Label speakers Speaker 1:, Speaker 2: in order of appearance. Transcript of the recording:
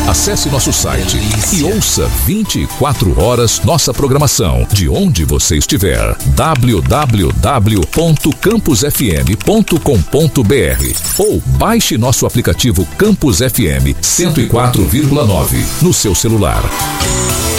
Speaker 1: Acesse nosso site e ouça 24 horas nossa programação, de onde você estiver. www.campusfm.com.br ou baixe nosso aplicativo Campus FM 104,9 no seu celular.